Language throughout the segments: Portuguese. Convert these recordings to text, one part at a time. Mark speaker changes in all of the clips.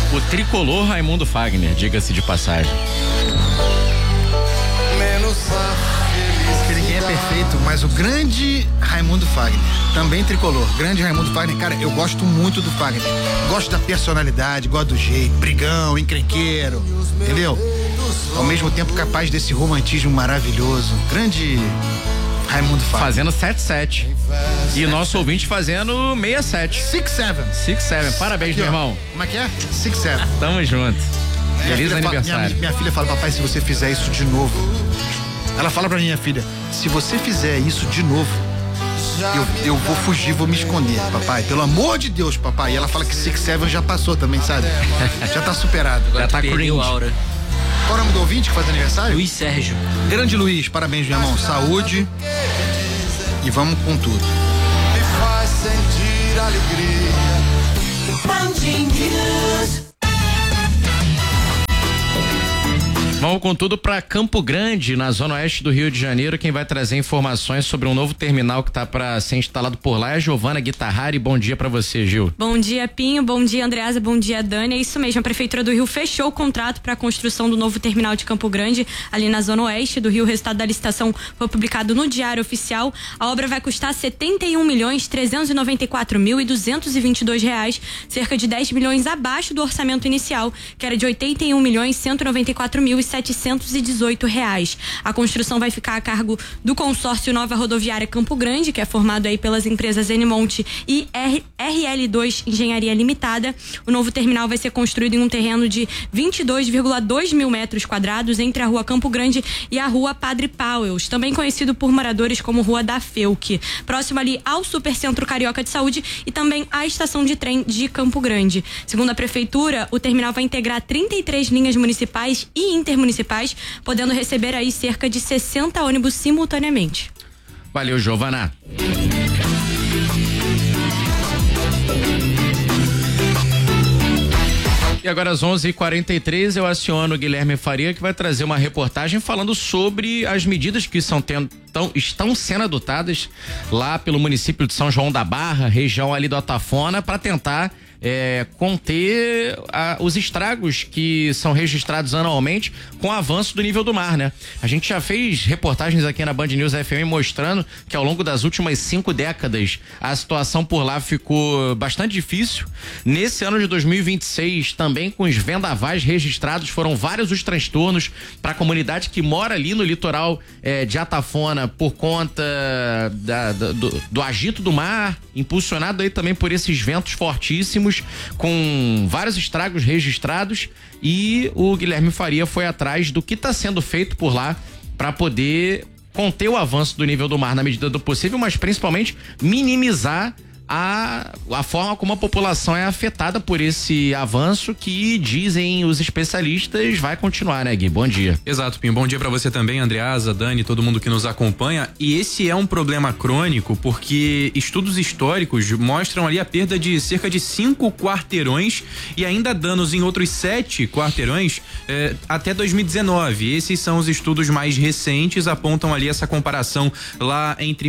Speaker 1: O tricolor Raimundo Fagner, diga-se de passagem.
Speaker 2: Porque ninguém é perfeito, mas o grande Raimundo Fagner, também tricolor, grande Raimundo Fagner, cara, eu gosto muito do Fagner. Gosto da personalidade, gosto do jeito, brigão, encrenqueiro, entendeu? Ao mesmo tempo capaz desse romantismo maravilhoso. Grande Raimundo Fagner.
Speaker 1: Fazendo 7-7. E o nosso ouvinte fazendo 67.
Speaker 2: 6-7.
Speaker 1: Parabéns,
Speaker 2: aqui,
Speaker 1: meu irmão.
Speaker 2: Como é que é? 6-7.
Speaker 1: Tamo junto. Feliz aniversário.
Speaker 2: Minha filha fala, papai, se você fizer isso de novo. Ela fala pra minha filha, se você fizer isso de novo, eu vou fugir, vou me esconder, papai. Pelo amor de Deus, papai. E ela fala que 6-7 já passou também, sabe? Já tá superado.
Speaker 1: Já tá cringe.
Speaker 3: Aura.
Speaker 2: Qual é o nome do ouvinte que faz aniversário?
Speaker 3: Luiz Sérgio.
Speaker 2: Grande Luiz, parabéns, meu irmão. Saúde. E vamos com tudo.
Speaker 4: Me faz sentir alegria.
Speaker 1: Vamos com tudo para Campo Grande, na zona oeste do Rio de Janeiro. Quem vai trazer informações sobre um novo terminal que está para ser instalado por lá é a Giovana Guitarrari. Bom dia para você, Gil.
Speaker 5: Bom dia, Pinho. Bom dia, Andreasa. Bom dia, Dani. É isso mesmo. A Prefeitura do Rio fechou o contrato para a construção do novo terminal de Campo Grande, ali na zona oeste do Rio. O resultado da licitação foi publicado no Diário Oficial. A obra vai custar R$71.394.222, cerca de 10 milhões abaixo do orçamento inicial, que era de R$81.194.718. A construção vai ficar a cargo do consórcio Nova Rodoviária Campo Grande, que é formado aí pelas empresas Enimonte e RL2 Engenharia Limitada. O novo terminal vai ser construído em um terreno de 22,2 mil metros quadrados entre a Rua Campo Grande e a Rua Padre Pauels, também conhecido por moradores como Rua da Felque, próximo ali ao Supercentro Carioca de Saúde e também à estação de trem de Campo Grande. Segundo a Prefeitura, o terminal vai integrar 33 linhas municipais e intermunicipais, podendo receber aí cerca de 60 ônibus simultaneamente.
Speaker 1: Valeu, Giovana. E agora às 11h43 eu aciono o Guilherme Faria, que vai trazer uma reportagem falando sobre as medidas que estão sendo adotadas lá pelo município de São João da Barra, região ali do Atafona, para tentar conter os estragos que são registrados anualmente com o avanço do nível do mar, né? A gente já fez reportagens aqui na Band News FM mostrando que ao longo das últimas 5 décadas a situação por lá ficou bastante difícil. Nesse ano de 2026, também com os vendavais registrados, foram vários os transtornos para a comunidade que mora ali no litoral de Atafona por conta do agito do mar, impulsionado aí também por esses ventos fortíssimos, com vários estragos registrados, e o Guilherme Faria foi atrás do que está sendo feito por lá para poder conter o avanço do nível do mar na medida do possível, mas principalmente minimizar a forma como a população é afetada por esse avanço que, dizem os especialistas, vai continuar, né, Gui? Bom dia.
Speaker 6: Exato, Pinho. Bom dia pra você também, Andreasa, Dani, todo mundo que nos acompanha. E esse é um problema crônico porque estudos históricos mostram ali a perda de cerca de 5 quarteirões e ainda danos em outros 7 quarteirões até 2019. Esses são os estudos mais recentes, apontam ali essa comparação lá entre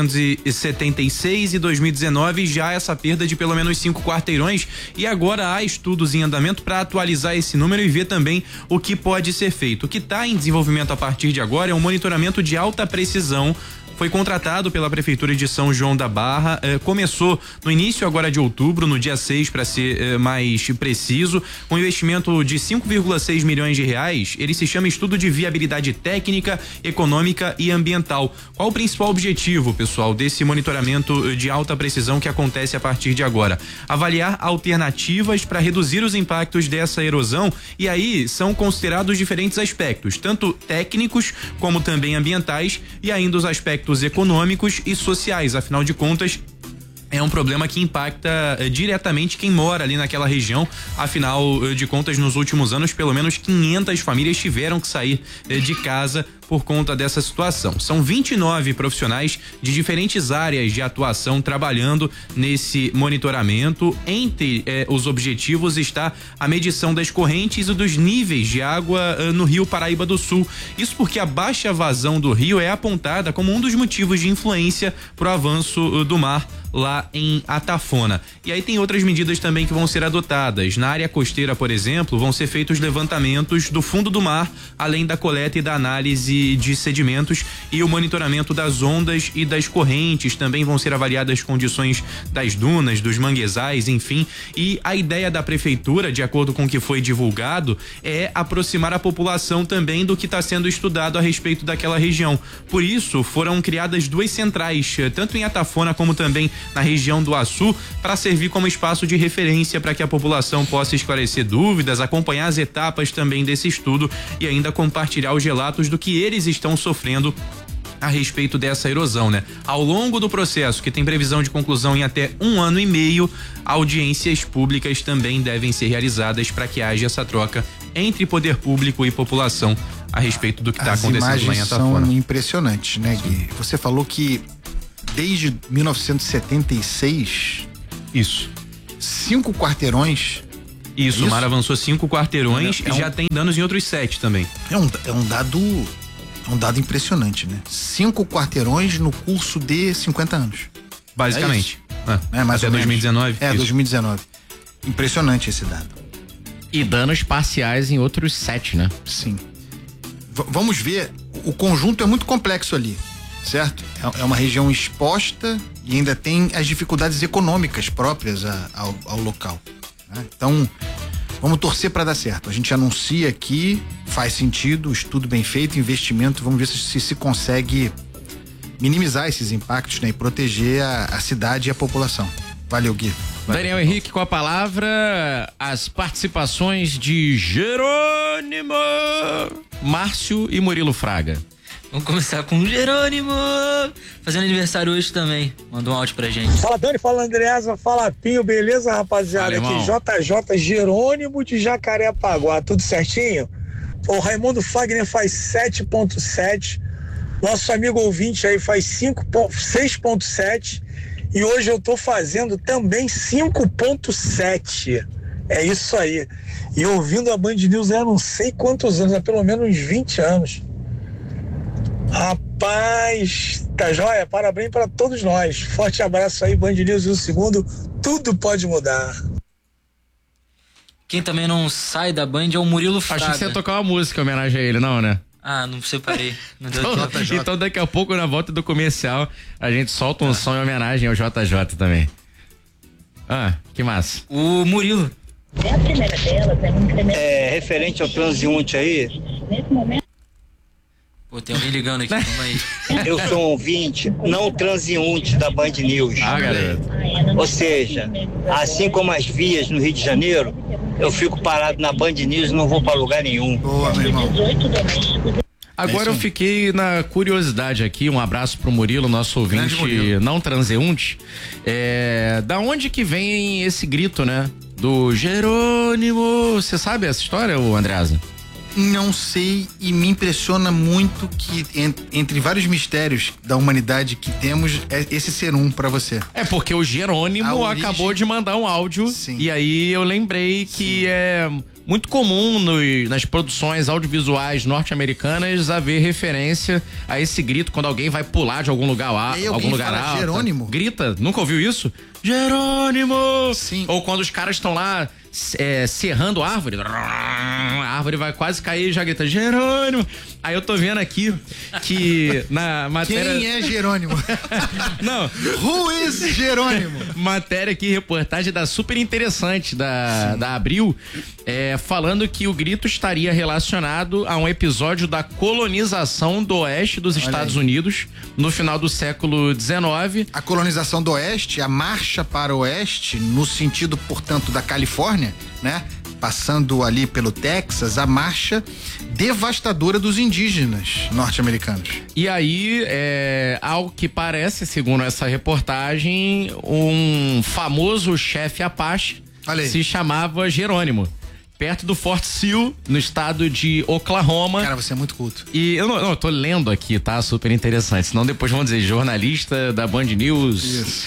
Speaker 6: 1976 e 2019, já essa perda de pelo menos 5 quarteirões, e agora há estudos em andamento para atualizar esse número e ver também o que pode ser feito. O que está em desenvolvimento a partir de agora é um monitoramento de alta precisão. Foi contratado pela Prefeitura de São João da Barra, começou no início agora de outubro, no dia 6 para ser mais preciso, com um investimento de 5,6 milhões de reais. Ele se chama Estudo de Viabilidade Técnica, Econômica e Ambiental. Qual o principal objetivo, pessoal, desse monitoramento de alta precisão que acontece a partir de agora? Avaliar alternativas para reduzir os impactos dessa erosão, e aí são considerados diferentes aspectos, tanto técnicos como também ambientais, e ainda os aspectos econômicos e sociais. Afinal de contas, é um problema que impacta diretamente quem mora ali naquela região. Afinal de contas, nos últimos anos, pelo menos 500 famílias tiveram que sair de casa por conta dessa situação. São 29 profissionais de diferentes áreas de atuação trabalhando nesse monitoramento. Entre os objetivos está a medição das correntes e dos níveis de água no Rio Paraíba do Sul. Isso porque a baixa vazão do rio é apontada como um dos motivos de influência para o avanço do mar lá em Atafona. E aí tem outras medidas também que vão ser adotadas. Na área costeira, por exemplo, vão ser feitos levantamentos do fundo do mar, além da coleta e da análise de sedimentos e o monitoramento das ondas e das correntes. Também vão ser avaliadas as condições das dunas, dos manguezais, enfim. E a ideia da prefeitura, de acordo com o que foi divulgado, é aproximar a população também do que está sendo estudado a respeito daquela região. Por isso, foram criadas 2 centrais, tanto em Atafona como também na região do Açu, para servir como espaço de referência para que a população possa esclarecer dúvidas, acompanhar as etapas também desse estudo e ainda compartilhar os relatos do que eles estão sofrendo a respeito dessa erosão, né? Ao longo do processo, que tem previsão de conclusão em até 1 ano e meio, audiências públicas também devem ser realizadas para que haja essa troca entre poder público e população a respeito do que está acontecendo lá em Atafona.
Speaker 2: São impressionantes, né, Gui? Você falou que desde 1976,
Speaker 6: isso,
Speaker 2: 5 quarteirões.
Speaker 6: Isso, o mar avançou 5 quarteirões e já tem danos em outros 7 também. É um dado impressionante, né? 5 quarteirões no curso de 50 anos. Basicamente.
Speaker 2: Mais
Speaker 6: até 2019.
Speaker 2: 2019. Impressionante esse dado.
Speaker 1: E danos parciais em outros 7, né?
Speaker 2: Sim. Vamos ver, o conjunto é muito complexo ali, certo? É uma região exposta e ainda tem as dificuldades econômicas próprias ao local, né? Então, vamos torcer para dar certo. A gente anuncia aqui, faz sentido, estudo bem feito, investimento, vamos ver se consegue minimizar esses impactos, né? E proteger a cidade e a população. Valeu, Gui.
Speaker 1: Daniel Henrique com a palavra, as participações de Jerônimo, Márcio e Murilo Fraga.
Speaker 3: Vamos começar com o Jerônimo, fazendo aniversário hoje também. Mandou um áudio pra gente.
Speaker 7: Fala Dani, fala Andreasa, fala Pinho, beleza, rapaziada?
Speaker 1: Alemão.
Speaker 7: Aqui JJ Jerônimo de Jacarepaguá, tudo certinho? O Raimundo Fagner faz 7.7, nosso amigo ouvinte aí faz 6.7 e hoje eu tô fazendo também 5.7. É isso aí. E ouvindo a Band News há não sei quantos anos, há pelo menos uns 20 anos. Rapaz, tá joia? Parabéns para todos nós. Forte abraço aí, Band News e o segundo, tudo pode mudar.
Speaker 3: Quem também não sai da Band é o Murilo Fraga.
Speaker 1: Acho que você ia tocar uma música em homenagem a ele, não, né?
Speaker 3: Ah, não separei. Não deu
Speaker 1: Então daqui a pouco, na volta do comercial, a gente solta um som em homenagem ao JJ também. Que massa.
Speaker 3: O Murilo.
Speaker 8: A primeira delas é um incremento.
Speaker 7: Referente ao transeunte aí,
Speaker 8: Nesse momento,
Speaker 3: Pô, tem alguém ligando aqui, calma aí.
Speaker 7: eu sou um ouvinte, não transeunte da Band News.
Speaker 1: Garoto.
Speaker 7: Ou seja, assim como as vias no Rio de Janeiro, eu fico parado na Band News e não vou para lugar nenhum.
Speaker 2: Boa, meu irmão.
Speaker 8: 18 domésticos.
Speaker 1: Agora eu fiquei na curiosidade aqui, um abraço pro Murilo, nosso ouvinte não transeunte. Da onde que vem esse grito, né? Do Jerônimo. Você sabe essa história, ô Andreasa?
Speaker 2: Não sei, e me impressiona muito que entre vários mistérios da humanidade que temos, esse ser um pra você.
Speaker 1: É porque o Jerônimo acabou de mandar um áudio.
Speaker 2: Sim.
Speaker 1: E aí eu lembrei que é muito comum nas produções audiovisuais norte-americanas haver referência a esse grito quando alguém vai pular de algum lugar alto.
Speaker 2: Jerônimo?
Speaker 1: Grita, nunca ouviu isso? Jerônimo!
Speaker 2: Sim.
Speaker 1: Ou quando os caras estão lá serrando a árvore, a árvore vai quase cair e já grita Jerônimo. Aí eu tô vendo aqui que na matéria...
Speaker 2: Quem é Jerônimo?
Speaker 1: Não.
Speaker 2: Who is Jerônimo?
Speaker 1: Matéria aqui, reportagem da super interessante da Abril, falando que o grito estaria relacionado a um episódio da colonização do oeste dos Estados Unidos no final do século XIX.
Speaker 2: A colonização do oeste, a marcha para o oeste, no sentido, portanto, da Califórnia, né? Passando ali pelo Texas, a marcha devastadora dos indígenas norte-americanos.
Speaker 1: E aí, ao que parece, segundo essa reportagem, um famoso chefe Apache se chamava Jerônimo, perto do Fort Sill, no estado de Oklahoma.
Speaker 2: Cara, você é muito culto.
Speaker 1: E eu tô lendo aqui, tá? Super interessante. Senão depois vão dizer, jornalista da Band News.
Speaker 2: Isso.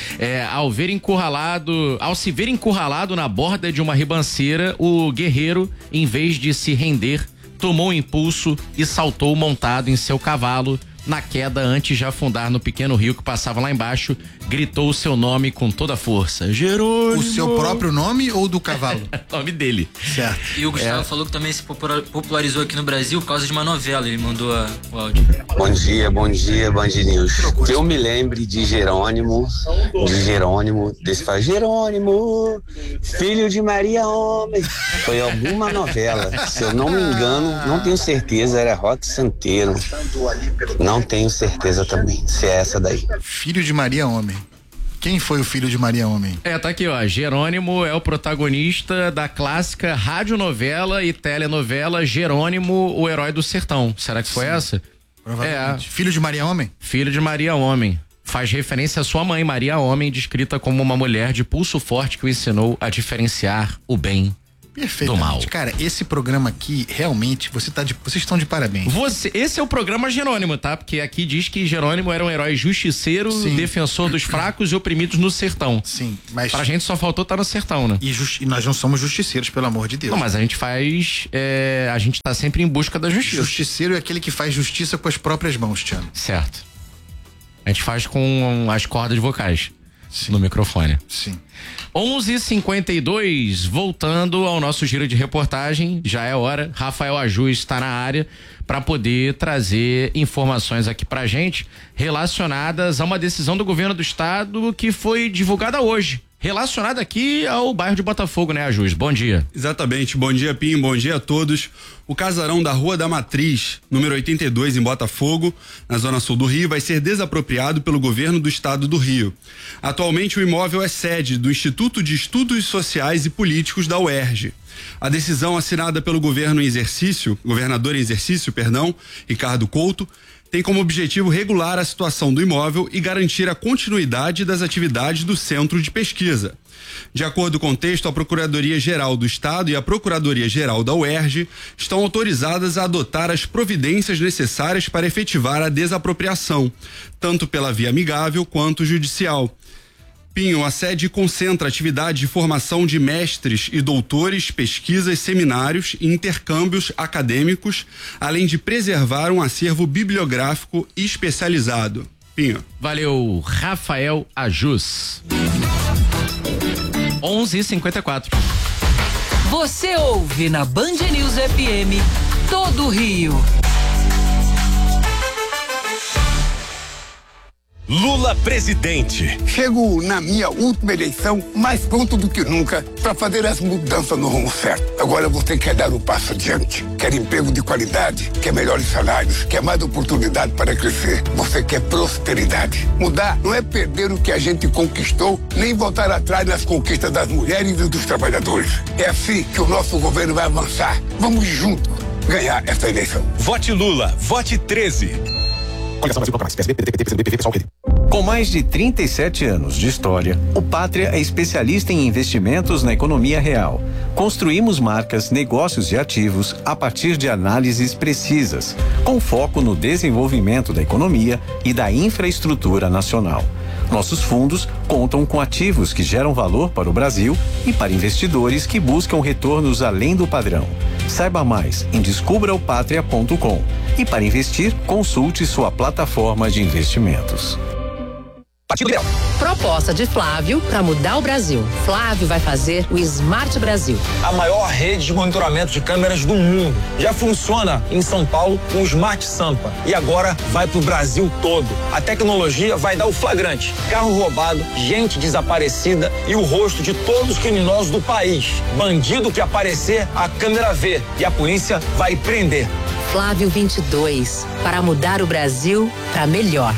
Speaker 1: Ao se ver encurralado na borda de uma ribanceira, o guerreiro, em vez de se render, tomou um impulso e saltou montado em seu cavalo. Na queda, antes de afundar no pequeno rio que passava lá embaixo, gritou o seu nome com toda a força. Jerônimo!
Speaker 2: O seu próprio nome ou do cavalo?
Speaker 1: Nome dele.
Speaker 2: Certo.
Speaker 3: E o Gustavo falou que também se popularizou aqui no Brasil por causa de uma novela. Ele mandou o áudio.
Speaker 9: Bom dia, Band News. Que eu me lembre de Jerônimo, desse fala, Jerônimo, filho de Maria Homem. Foi alguma novela, se eu não me engano, não tenho certeza, era Roque Santeiro. Não tenho certeza também, se é essa daí.
Speaker 2: Filho de Maria Homem. Quem foi o filho de Maria Homem?
Speaker 1: Tá aqui, ó. Jerônimo é o protagonista da clássica radionovela e telenovela Jerônimo, o Herói do Sertão. Será que foi essa?
Speaker 2: Provavelmente. Filho de Maria Homem?
Speaker 1: Filho de Maria Homem. Faz referência à sua mãe, Maria Homem, descrita como uma mulher de pulso forte que o ensinou a diferenciar o bem do mal.
Speaker 2: Cara, esse programa aqui, realmente, vocês estão de parabéns.
Speaker 1: Esse é o programa Jerônimo, tá? Porque aqui diz que Jerônimo era um herói justiceiro, defensor dos fracos e oprimidos no sertão.
Speaker 2: Sim, mas...
Speaker 1: Pra gente só faltou estar no sertão, né?
Speaker 2: E nós não somos justiceiros, pelo amor de Deus.
Speaker 1: Não, mas a gente faz... a gente tá sempre em busca da justiça.
Speaker 2: Justiceiro é aquele que faz justiça com as próprias mãos, Tiano.
Speaker 1: Certo. A gente faz com as cordas vocais. No microfone.
Speaker 2: Sim.
Speaker 1: 11h52, voltando ao nosso giro de reportagem, já é hora. Rafael Ajus está na área para poder trazer informações aqui pra gente relacionadas a uma decisão do governo do estado que foi divulgada hoje. Relacionada aqui ao bairro de Botafogo, né, Ajus? Bom dia.
Speaker 10: Exatamente. Bom dia, Pinho. Bom dia a todos. O casarão da Rua da Matriz, número 82, em Botafogo, na zona sul do Rio, vai ser desapropriado pelo governo do estado do Rio. Atualmente, o imóvel é sede do Instituto de Estudos Sociais e Políticos da UERJ. A decisão assinada pelo governador em exercício, Ricardo Couto, tem como objetivo regular a situação do imóvel e garantir a continuidade das atividades do centro de pesquisa. De acordo com o texto, a Procuradoria-Geral do Estado e a Procuradoria-Geral da UERJ estão autorizadas a adotar as providências necessárias para efetivar a desapropriação, tanto pela via amigável quanto judicial. Pinho, a sede concentra atividade de formação de mestres e doutores, pesquisas, seminários e intercâmbios acadêmicos, além de preservar um acervo bibliográfico especializado. Pinho.
Speaker 1: Valeu, Rafael Ajus. 11h54.
Speaker 11: Você ouve na Band News FM todo o Rio.
Speaker 12: Lula presidente.
Speaker 13: Chego na minha última eleição mais pronto do que nunca para fazer as mudanças no rumo certo. Agora você quer dar o passo adiante, quer emprego de qualidade, quer melhores salários, quer mais oportunidade para crescer. Você quer prosperidade. Mudar não é perder o que a gente conquistou, nem voltar atrás nas conquistas das mulheres e dos trabalhadores. É assim que o nosso governo vai avançar. Vamos juntos ganhar essa eleição.
Speaker 12: Vote Lula, vote 13.
Speaker 14: Com mais de 37 anos de história, o Pátria é especialista em investimentos na economia real. Construímos marcas, negócios e ativos a partir de análises precisas, com foco no desenvolvimento da economia e da infraestrutura nacional. Nossos fundos contam com ativos que geram valor para o Brasil e para investidores que buscam retornos além do padrão. Saiba mais em descubraopatria.com. E para investir, consulte sua plataforma de investimentos.
Speaker 15: Proposta de Flávio para mudar o Brasil. Flávio vai fazer o Smart Brasil.
Speaker 16: A maior rede de monitoramento de câmeras do mundo. Já funciona em São Paulo com o Smart Sampa. E agora vai pro Brasil todo. A tecnologia vai dar o flagrante. Carro roubado, gente desaparecida e o rosto de todos os criminosos do país. Bandido que aparecer, a câmera vê. E a polícia vai prender.
Speaker 15: Flávio 22. Para mudar o Brasil para melhor.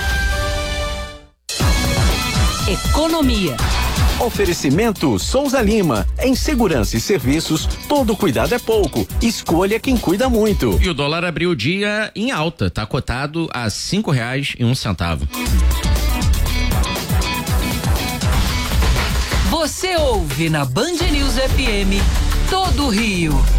Speaker 15: Economia.
Speaker 14: Oferecimento Souza Lima. Em segurança e serviços, todo cuidado é pouco. Escolha quem cuida muito.
Speaker 1: E o dólar abriu o dia em alta. Tá cotado a R$5,01.
Speaker 11: Você ouve na Band News FM todo Rio.